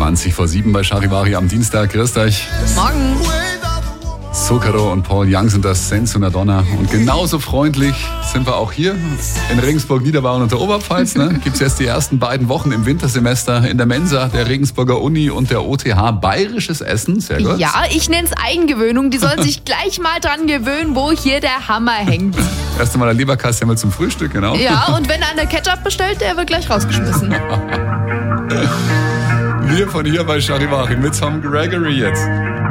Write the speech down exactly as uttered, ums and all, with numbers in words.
zwanzig vor sieben bei Charivari am Dienstag. Grüßt euch. Morgen. Zucchero und Paul Young sind das Sense und Madonna. Und genauso freundlich sind wir auch hier in Regensburg, Niederbayern und der Oberpfalz. Ne? Gibt es jetzt die ersten beiden Wochen im Wintersemester in der Mensa der Regensburger Uni und der O T H bayerisches Essen. Sehr gut. Ja, ich nenne es Eingewöhnung. Die sollen sich gleich mal dran gewöhnen, wo hier der Hammer hängt. Erst einmal der Leberkassemmel zum Frühstück, genau. Ja, und wenn einer Ketchup bestellt, der wird gleich rausgeschmissen. Wir von hier bei Charivari mit Tom Gregory jetzt.